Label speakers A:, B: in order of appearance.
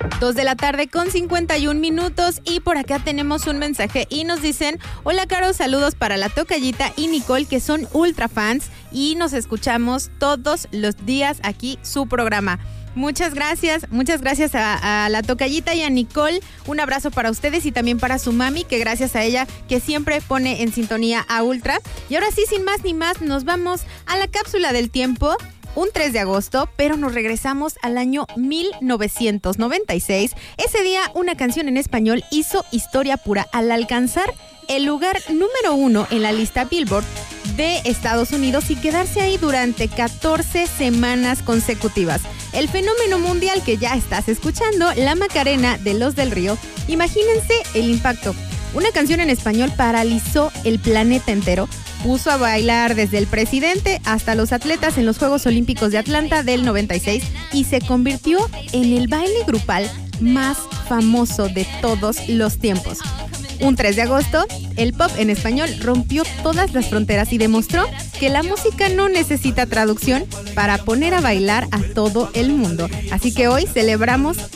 A: 2:51 y por acá tenemos un mensaje y nos dicen: hola Caro, saludos para la tocallita y Nicole, que son ultra fans y nos escuchamos todos los días aquí su programa. Muchas gracias a la tocallita y a Nicole. Un abrazo para ustedes y también para su mami, que gracias a ella que siempre pone en sintonía a Ultra. Y ahora sí, sin más ni más, nos vamos a la cápsula del tiempo. Un 3 de agosto, pero nos regresamos al año 1996. Ese día, una canción en español hizo historia pura al alcanzar el lugar número 1 en la lista Billboard de Estados Unidos y quedarse ahí durante 14 semanas consecutivas. El fenómeno mundial que ya estás escuchando, La Macarena de Los del Río. Imagínense el impacto. Una canción en español paralizó el planeta entero. Puso a bailar desde el presidente hasta los atletas en los Juegos Olímpicos de Atlanta del 96 y se convirtió en el baile grupal más famoso de todos los tiempos. Un 3 de agosto, el pop en español rompió todas las fronteras y demostró que la música no necesita traducción para poner a bailar a todo el mundo. Así que hoy celebramos